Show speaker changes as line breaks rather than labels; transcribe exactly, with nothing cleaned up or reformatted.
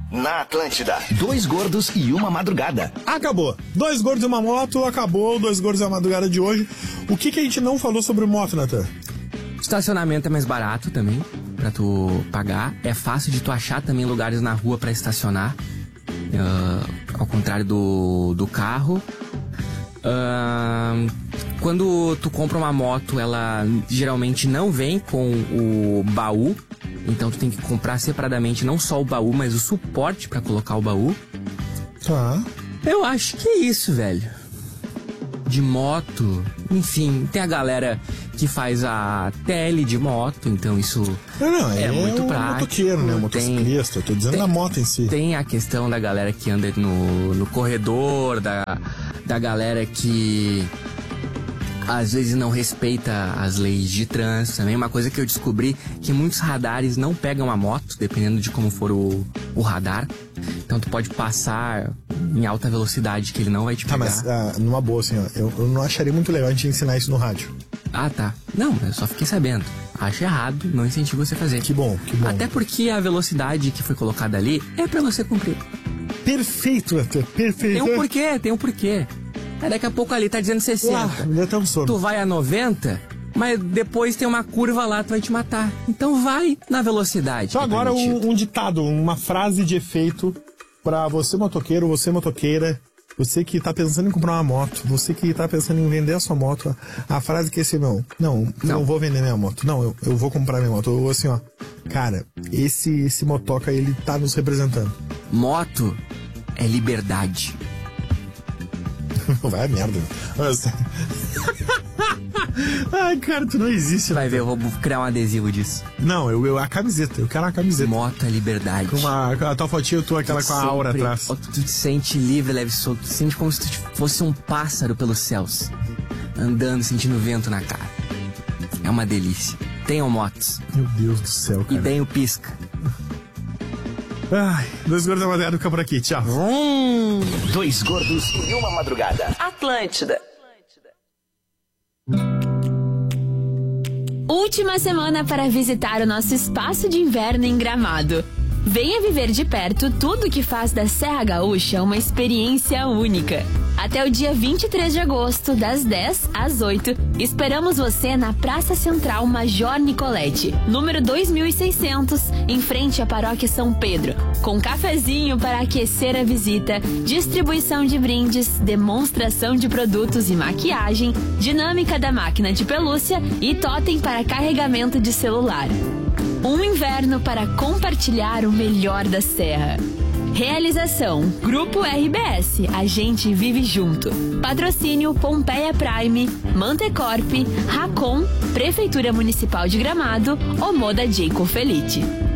Na Atlântida. Dois gordos e uma madrugada.
Acabou. Dois gordos e uma moto, acabou. Dois gordos e uma madrugada de hoje. O que, que a gente não falou sobre moto, Natan?
Estacionamento é mais barato também, pra tu pagar. É fácil de tu achar também lugares na rua pra estacionar. Uh, ao contrário do, do carro. Uh, quando tu compra uma moto, ela geralmente não vem com o baú. Então tu tem que comprar separadamente não só o baú, mas o suporte pra colocar o baú.
Tá.
Eu acho que é isso, velho. De moto, enfim, tem a galera que faz a tele de moto, então isso
não, não,
é,
é
muito
o
prático.
Motoqueiro, né? O motociclista, eu tô dizendo
tem,
da moto em si.
Tem a questão da galera que anda no, no corredor, da, da galera que às vezes não respeita as leis de trânsito também. Uma coisa que eu descobri, que muitos radares não pegam a moto, dependendo de como for o, o radar. Então tu pode passar em alta velocidade que ele não vai te pegar.
Tá, mas ah, numa boa, assim, ó, eu, eu não acharia muito legal a gente ensinar isso no rádio.
Ah, tá. Não, eu só fiquei sabendo. Acho errado, não incentivo você a fazer.
Que bom, que bom.
Até porque a velocidade que foi colocada ali é pra você cumprir.
Perfeito, Arthur, perfeito.
Tem um porquê, tem um porquê. Aí daqui a pouco ali tá dizendo sessenta.
Ah, me deu até um sono.
Tu vai a noventa, mas depois tem uma curva lá, tu vai te matar. Então vai na velocidade.
Então agora um, um ditado, uma frase de efeito pra você motoqueiro, você motoqueira, você que tá pensando em comprar uma moto, você que tá pensando em vender a sua moto, a, a frase que é assim, não, não, eu não. não vou vender minha moto, não, eu, eu vou comprar minha moto. Eu assim, ó, cara, esse, esse motoca, ele tá nos representando.
Moto é liberdade.
Vai a merda. Nossa. Ai, cara, tu não existe.
Vai ver, eu vou criar um adesivo disso.
Não, eu, eu a camiseta, eu quero a camiseta.
Moto é liberdade.
Com uma, com a tua fotinha, tu aquela
tu
com a
sempre,
aura atrás.
Tu te sente livre, leve, solto. Tu sente como se tu fosse um pássaro pelos céus. Andando, sentindo vento na cara. É uma delícia. Tenham motos.
Meu Deus do céu, cara.
E bem o pisca.
Ai, dois gordos da madrugada ficam por aqui, tchau.
Hum. Dois gordos e uma madrugada.
Atlântida. Última semana para visitar o nosso espaço de inverno em Gramado. Venha viver de perto tudo que faz da Serra Gaúcha uma experiência única. Até o dia vinte e três de agosto, das dez às oito, esperamos você na Praça Central Major Nicolete, número dois mil e seiscentos, em frente à Paróquia São Pedro, com cafezinho para aquecer a visita, distribuição de brindes, demonstração de produtos e maquiagem, dinâmica da máquina de pelúcia e totem para carregamento de celular. Um inverno para compartilhar o melhor da Serra. Realização: Grupo R B S, a gente vive junto. Patrocínio: Pompeia Prime, Mantecorp, Racon, Prefeitura Municipal de Gramado, Omoda Jacob Felite.